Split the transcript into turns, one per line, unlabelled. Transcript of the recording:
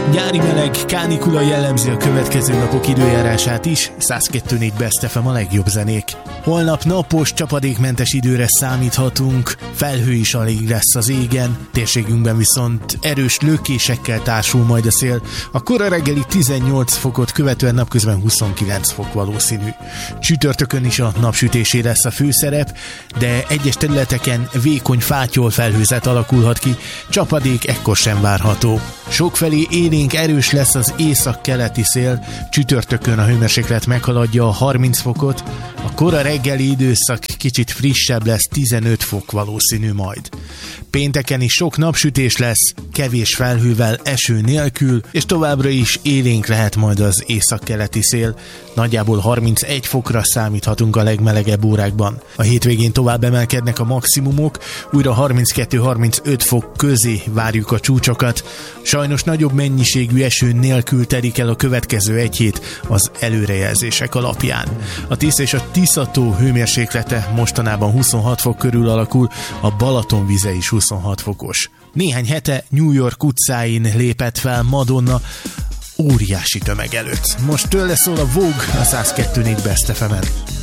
Nyári meleg, kánikula jellemzi a következő napok időjárását is, 102.4 Best FM a legjobb zenék. Holnap napos, csapadékmentes időre számíthatunk, felhő is alig lesz az égen, térségünkben viszont erős lökésekkel társul majd a szél. A kora reggeli 18 fokot követően napközben 29 fok valószínű. Csütörtökön is a napsütésé lesz a főszerep, de egyes területeken vékony fátyol felhőzet alakulhat ki, csapadék ekkor sem várható. Sokfelé élénk erős lesz az észak-keleti szél, csütörtökön a hőmérséklet meghaladja a 30 fokot, a kora reggeli időszak kicsit frissebb lesz, 15 fok valószínű majd. Pénteken is sok napsütés lesz, kevés felhővel, eső nélkül, és továbbra is élénk lehet majd az észak-keleti szél. Nagyjából 31 fokra számíthatunk a legmelegebb órákban. A hétvégén tovább emelkednek a maximumok, újra 32-35 fok közé várjuk a csúcsokat. Sajnos nagyobb mennyiségű eső nélkül telik el a következő egy hét az előrejelzések alapján. A Tisza és a Tisza-tó hőmérséklete mostanában 26 fok körül alakul, a Balaton vize is 26 fokos. Néhány hete New York utcáin lépett fel Madonna óriási tömeg előtt. Most tőle szól a Vogue a 102.4 Best FM-en.